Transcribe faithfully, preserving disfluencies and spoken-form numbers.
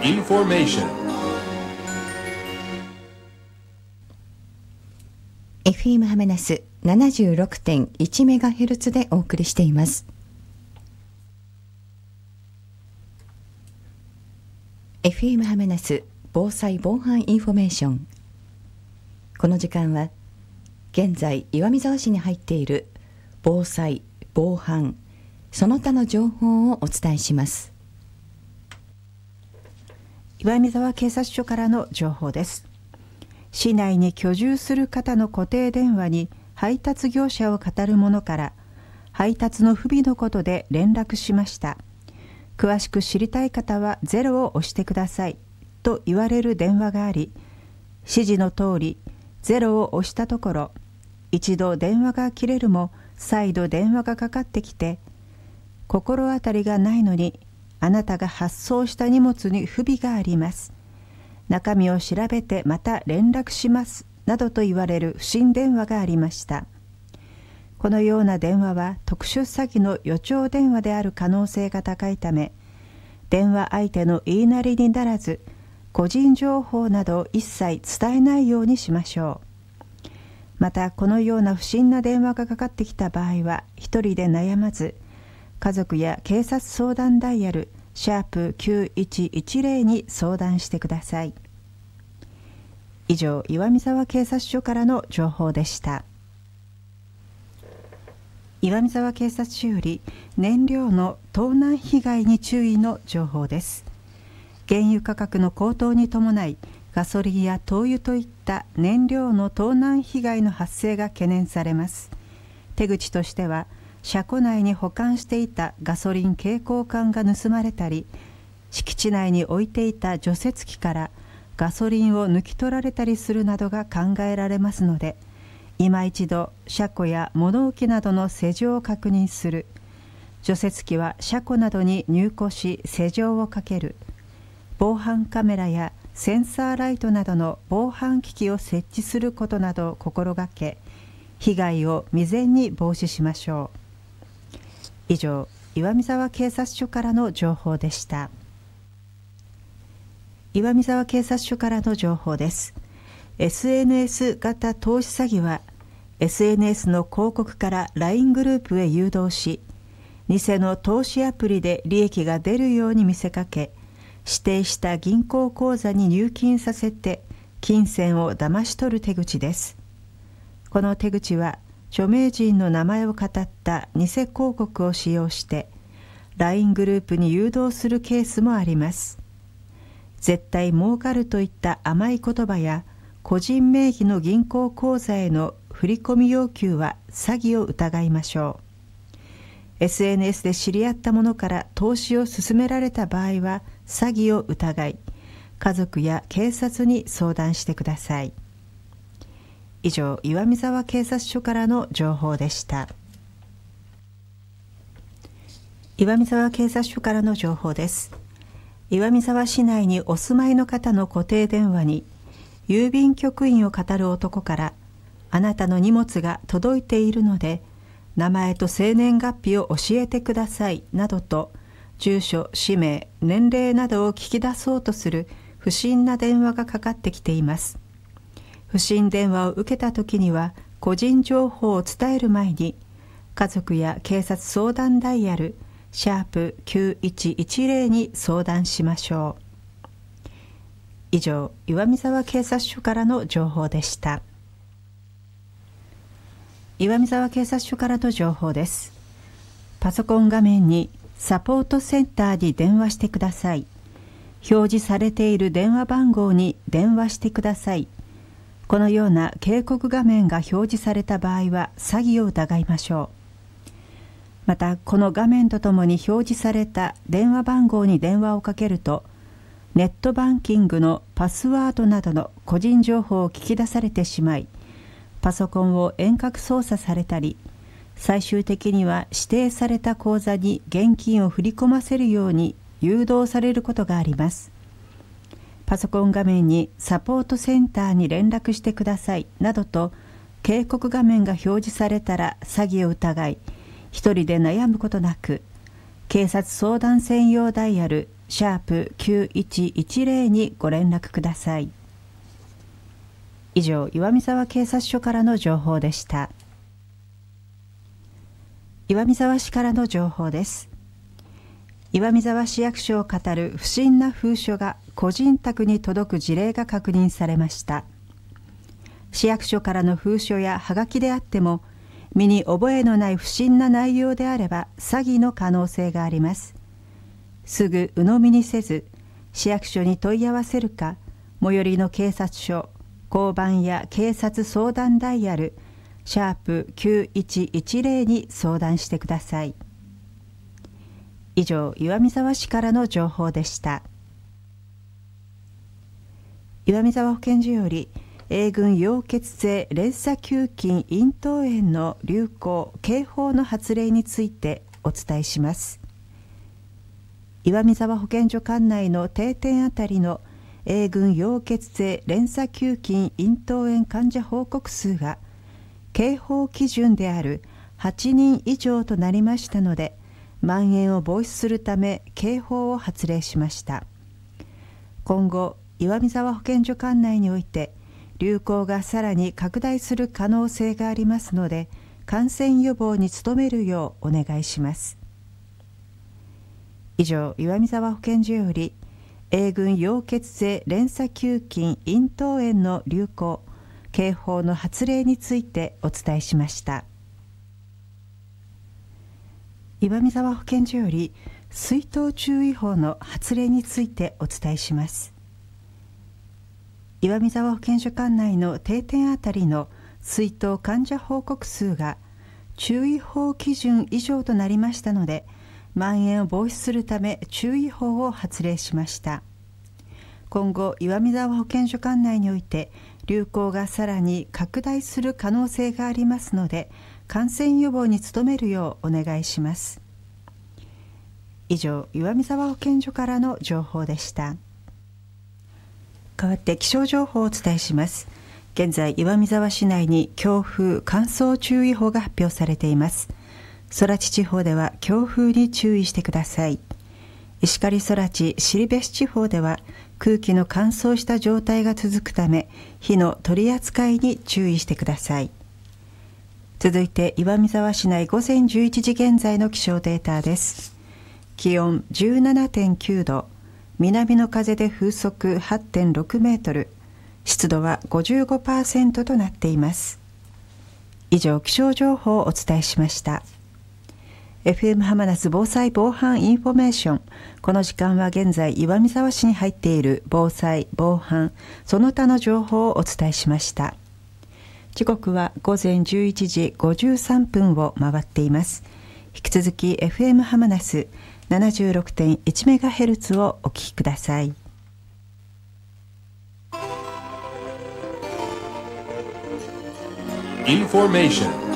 Information エフエム ハメナス ななじゅうろくてんいちメガヘルツ でお送りしています。エフエム ハメナス防災防犯インフォメーション。この時間は現在岩見沢市に入っている防災防犯その他の情報をお伝えします。 岩見沢警察署からの情報です。市内に居住する方の固定電話に配達業者を語る者から配達の不備のことで連絡しました。詳しく知りたい方はゼロを押してくださいと言われる電話があり、指示の通りゼロを押したところ、一度電話が切れるも再度電話がかかってきて、心当たりがないのにあなたが発送した荷物に不備があります。中身を調べてまた連絡しますなどと言われる不審電話がありました。このような電話は特殊詐欺の予兆電話である可能性が高いため、電話相手の言いなりにならず、個人情報などを一切伝えないようにしましょう。またこのような不審な電話がかかってきた場合は一人で悩まず、家族や警察相談ダイヤルシャープきゅういちいちゼロに相談してください。以上、岩見沢警察署からの情報でした。岩見沢警察署より燃料の盗難被害に注意の情報です。原油価格の高騰に伴い、ガソリンや灯油といった燃料の盗難被害の発生が懸念されます。手口としては、車庫内に保管していたガソリン携行缶が盗まれたり、敷地内に置いていた除雪機からガソリンを抜き取られたりするなどが考えられますので、今一度車庫や物置などの施錠を確認する、除雪機は車庫などに入庫し施錠をかける、防犯カメラやセンサーライトなどの防犯機器を設置することなどを心がけ、被害を未然に防止しましょう。以上、岩見沢警察署からの情報でした。岩見沢警察署からの情報です。エスエヌエス 型投資詐欺は エスエヌエス の広告から ライン グループへ誘導し、偽の投資アプリで利益が出るように見せかけ、指定した銀行口座に入金させて金銭を騙し取る手口です。この手口は著名人の名前をかたった偽広告を使用して ライン グループに誘導するケースもあります。絶対儲かるといった甘い言葉や個人名義の銀行口座への振込要求は詐欺を疑いましょう。エスエヌエス で知り合った者から投資を勧められた場合は詐欺を疑い、家族や警察に相談してください。以上、岩見沢警察署からの情報でした。岩見沢警察署からの情報です。岩見沢市内にお住まいの方の固定電話に郵便局員を語る男から、あなたの荷物が届いているので名前と生年月日を教えてくださいなどと住所、氏名、年齢などを聞き出そうとする不審な電話がかかってきています。不審電話を受けたときには個人情報を伝える前に家族や警察相談ダイヤルシャープきゅういちいちゼロに相談しましょう。以上、岩見沢警察署からの情報でした。岩見沢警察署からの情報です。パソコン画面にサポートセンターに電話してください。表示されている電話番号に電話してください。このような警告画面が表示された場合は詐欺を疑いましょう。また、この画面とともに表示された電話番号に電話をかけると、ネットバンキングのパスワードなどの個人情報を聞き出されてしまい、パソコンを遠隔操作されたり、最終的には指定された口座に現金を振り込ませるように誘導されることがあります。パソコン画面にサポートセンターに連絡してくださいなどと警告画面が表示されたら詐欺を疑い、一人で悩むことなく、警察相談専用ダイヤルシャープきゅういちいちゼロにご連絡ください。以上、岩見沢警察署からの情報でした。岩見沢市からの情報です。岩見沢市役所を語る不審な封書が個人宅に届く事例が確認されました。市役所からの封書やはがきであっても、身に覚えのない不審な内容であれば詐欺の可能性があります。すぐ鵜呑みにせず、市役所に問い合わせるか、最寄りの警察署、交番や警察相談ダイヤル、シャープきゅういちいちゼロに相談してください。以上、岩見沢市からの情報でした。岩見沢保健所より、A群溶血性連鎖球菌咽頭炎の流行・警報の発令についてお伝えします。岩見沢保健所管内の定点あたりの A群溶血性連鎖球菌咽頭炎患者報告数が警報基準であるはちにん以上となりましたので、蔓延を防止するため警報を発令しました。今後、岩見沢保健所管内において流行がさらに拡大する可能性がありますので、感染予防に努めるようお願いします。以上、岩見沢保健所より A群溶血性連鎖球菌咽頭炎の流行・警報の発令についてお伝えしました。岩見沢保健所より水筒注意報の発令についてお伝えします。岩見沢保健所管内の定点あたりの水筒患者報告数が注意報基準以上となりましたので、蔓延を防止するため注意報を発令しました。今後、岩見沢保健所管内において流行がさらに拡大する可能性がありますので、感染予防に努めるようお願いします。以上、岩見沢保健所からの情報でした。代わって気象情報をお伝えします。現在、岩見沢市内に強風・乾燥注意報が発表されています。空知地方では強風に注意してください。石狩空知、後志地方では空気の乾燥した状態が続くため、火の取り扱いに注意してください。続いて、岩見沢市内午前じゅういちじ現在の気象データです。気温 じゅうななてんきゅうど、南の風で風速 はってんろくメートル、湿度は ごじゅうごパーセント となっています。以上、気象情報をお伝えしました。エフエム 浜那須防災防犯インフォメーション。この時間は現在岩見沢市に入っている防災・防犯その他の情報をお伝えしました。時刻は午前じゅういちじごじゅうさんぷんを回っています。引き続き エフエム 浜那須 ななじゅうろくてんいちメガヘルツ をお聞きください。 Information